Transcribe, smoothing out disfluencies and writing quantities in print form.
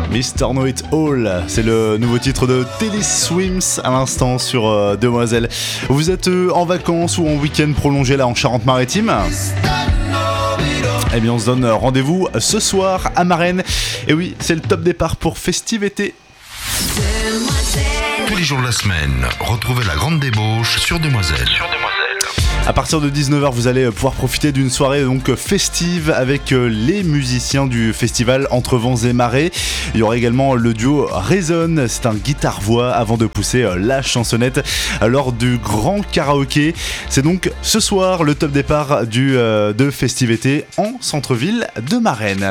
Mr. Know It All, c'est le nouveau titre de Teddy Swims à l'instant sur Demoiselle. Vous êtes en vacances ou en week-end prolongé là en Charente-Maritime ? Eh bien on se donne rendez-vous ce soir à Marennes. Et oui, c'est le top départ pour Festive Été. Tous les jours de la semaine, retrouvez la grande débauche sur Demoiselle. À partir de 19h, vous allez pouvoir profiter d'une soirée donc festive avec les musiciens du festival Entre Vents et Marées. Il y aura également le duo Reason, c'est un guitare-voix avant de pousser la chansonnette lors du grand karaoké. C'est donc ce soir le top départ de Festive Été en centre-ville de Marennes.